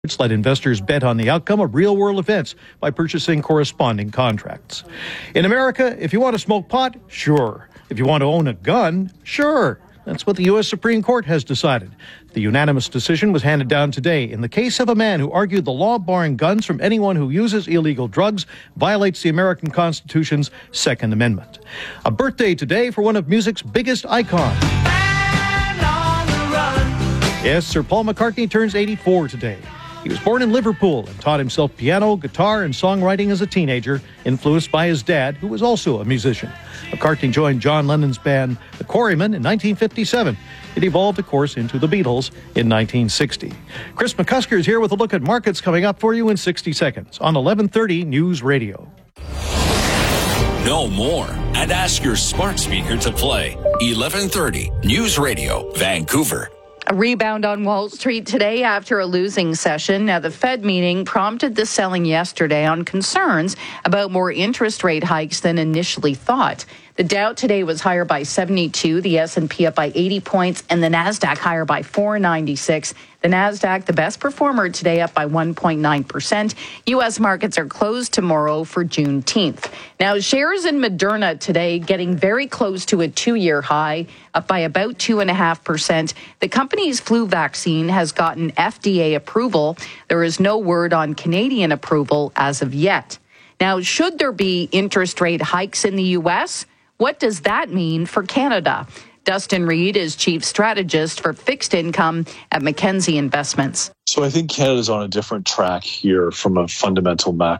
Let investors bet on the outcome of real-world events by purchasing corresponding contracts. In America, if you want to smoke pot, sure. If you want to own a gun, sure. That's what the U.S. Supreme Court has decided. The unanimous decision was handed down today in the case of a man who argued the law barring guns from anyone who uses illegal drugs violates the American Constitution's Second Amendment. A birthday today for one of music's biggest icons. Yes, Sir Paul McCartney turns 84 today. He was born in Liverpool and taught himself piano, guitar, and songwriting as a teenager, influenced by his dad, who was also a musician. McCartney joined John Lennon's band, the Quarrymen, in 1957. It evolved, of course, into the Beatles in 1960. Chris McCusker is here with a look at markets coming up for you in 60 seconds on 1130 News Radio. Know more and ask your smart speaker to play 1130 News Radio, Vancouver. A rebound on Wall Street today after a losing session. Now, the Fed meeting prompted the selling yesterday on concerns about more interest rate hikes than initially thought. The Dow today was higher by 72, the S&P up by 80 points, and the Nasdaq higher by 496. The Nasdaq, the best performer today, up by 1.9%. U.S. markets are closed tomorrow for Juneteenth. Now, shares in Moderna today getting very close to a two-year high, up by about 2.5%. The company's flu vaccine has gotten FDA approval. There is no word on Canadian approval as of yet. Now, should there be interest rate hikes in the U.S., what does that mean for Canada? Dustin Reed is chief strategist for fixed income at Mackenzie Investments. So I think Canada's on a different track here from a fundamental macro